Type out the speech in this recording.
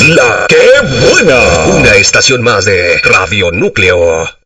La que buena. Una estación más de Radio Núcleo.